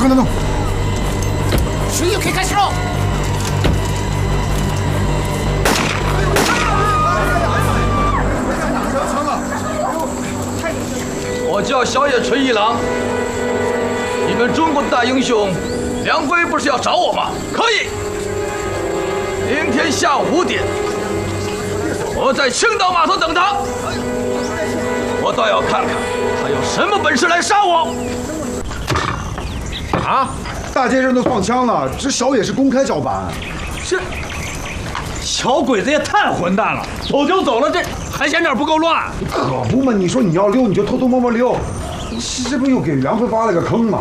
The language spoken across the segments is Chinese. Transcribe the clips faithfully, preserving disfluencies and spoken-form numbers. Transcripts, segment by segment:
快点弄！ 实验可以开始喽！ 我叫小野纯一郎。你们中国的大英雄梁飞不是要找我吗？可以。明天下午五点，我在青岛码头等他。我倒要看看他有什么本事来杀我。 啊！大街上都放枪了，这小野是公开叫板。 这小鬼子也太混蛋了，走就走了，这还嫌点不够乱？ 可不嘛！你说你要溜，你就偷偷摸摸溜，这不又给梁飞挖了个坑吗？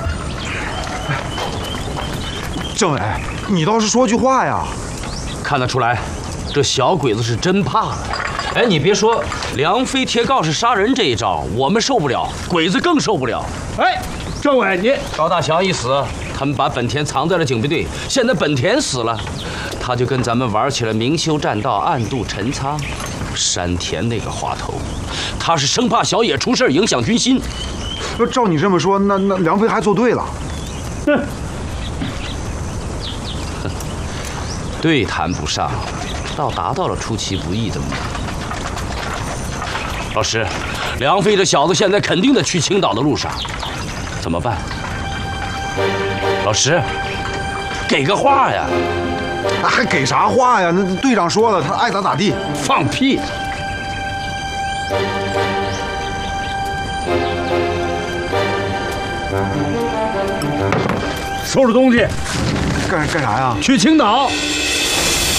政委，你倒是说句话呀！ 看得出来，这小鬼子是真怕了。哎，你别说，梁飞贴告示杀人这一招，我们受不了，鬼子更受不了。 哎，政委，你高大强一死，他们把本田藏在了警备队，现在本田死了，他就跟咱们玩起了明修栈道，暗度陈仓。山田那个滑头，他是生怕小野出事影响军心。 那照你这么说，那那梁飞还做对了。 哼。 对谈不上，倒达到了出其不意的目的。老师，梁飞这小子现在肯定得去青岛的路上，怎么办？老师，给个话呀！ 还给啥话呀？那队长说了，他爱咋咋地。 放屁！ 收拾东西， 干干啥呀？ 去青岛。